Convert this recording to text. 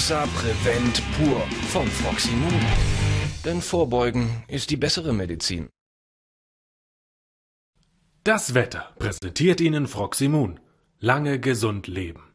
Exa Prevent pur von Froximum. Denn Vorbeugen ist die bessere Medizin. Das Wetter präsentiert Ihnen Froximum. Lange gesund leben.